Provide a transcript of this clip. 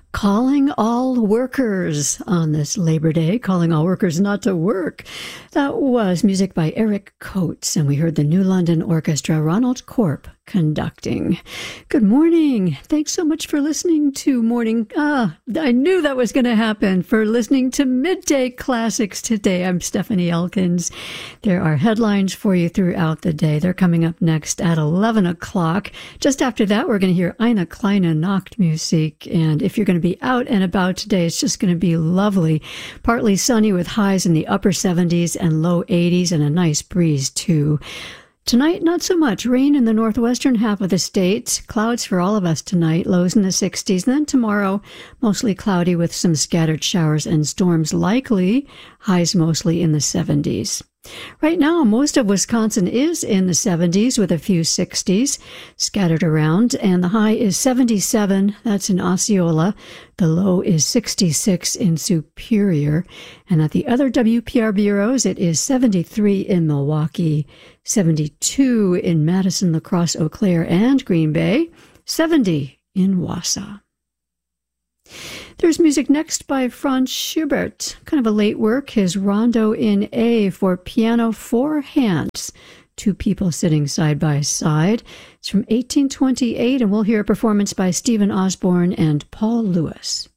Calling all workers on this Labor Day, calling all workers not to work. That was music by Eric Coates, and we heard the New London Orchestra, Ronald Corp, conducting. Good morning. Thanks so much for listening to Morning. I knew that was going to happen. For listening to Midday Classics today. I'm Stephanie Elkins. There are headlines for you throughout the day. They're coming up next at 11 o'clock. Just after that, we're going to hear Eine kleine Nachtmusik. And if you're going to be out and about today, it's just going to be lovely. Partly sunny with highs in the upper 70s and low 80s and a nice breeze too. Tonight, not so much. Rain in the northwestern half of the state. Clouds for all of us tonight. Lows in the 60s. And then tomorrow, mostly cloudy with some scattered showers and storms likely. Highs mostly in the 70s. Right now, most of Wisconsin is in the 70s with a few 60s scattered around, and the high is 77. That's in Osceola. The low is 66 in Superior. And at the other WPR bureaus, it is 73 in Milwaukee, 72 in Madison, La Crosse, Eau Claire, and Green Bay, 70 in Wausau. There's music next by Franz Schubert, kind of a late work, his Rondo in A for piano, four hands, two people sitting side by side. It's from 1828, and we'll hear a performance by Stephen Osborne and Paul Lewis.